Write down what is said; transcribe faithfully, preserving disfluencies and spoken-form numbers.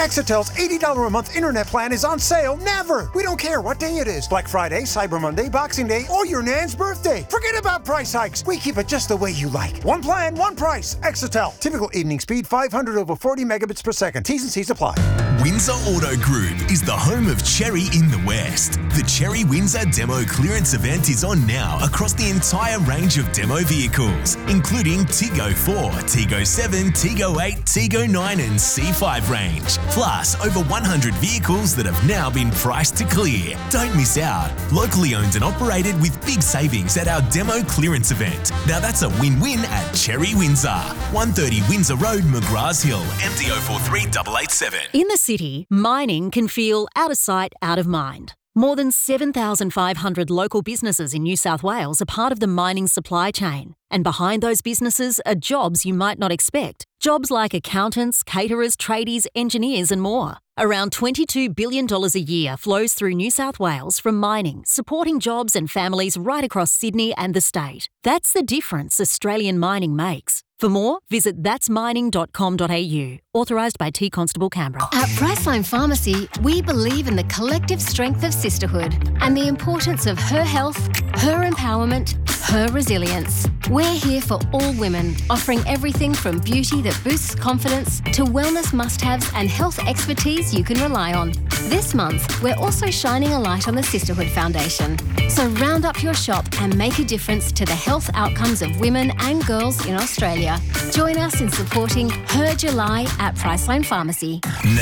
Exetel's eighty dollars a month internet plan is on sale never. We don't care what day it is. Black Friday, Cyber Monday, Boxing Day, or your Nan's birthday. Forget about price hikes. We keep it just the way you like. One plan, one price. Exetel. Typical evening speed five hundred over forty megabits per second. T's and C's apply. Windsor Auto Group is the home of Cherry in the West. The Cherry Windsor Demo Clearance event is on now across the entire range of demo vehicles, including Tiggo four, Tiggo seven, Tiggo eight, Tiggo nine and C five range. Plus, over one hundred vehicles that have now been priced to clear. Don't miss out. Locally owned and operated with big savings at our Demo Clearance event. Now that's a win-win at Cherry Windsor. one thirty Windsor Road, McGraths Hill, M D zero four three eight eight seven. In the city, mining can feel out of sight, out of mind. More than seven thousand five hundred local businesses in New South Wales are part of the mining supply chain. And behind those businesses are jobs you might not expect. Jobs like accountants, caterers, tradies, engineers and more. Around twenty-two billion dollars a year flows through New South Wales from mining, supporting jobs and families right across Sydney and the state. That's the difference Australian mining makes. For more, visit thats mining dot com dot a u. Authorised by T Constable Canberra. At Priceline Pharmacy, we believe in the collective strength of sisterhood and the importance of her health, her empowerment, her resilience. We're here for all women, offering everything from beauty that boosts confidence to wellness must-haves and health expertise you can rely on. This month, we're also shining a light on the Sisterhood Foundation. So round up your shop and make a difference to the health outcomes of women and girls in Australia. Join us in supporting Her July at Priceline Pharmacy.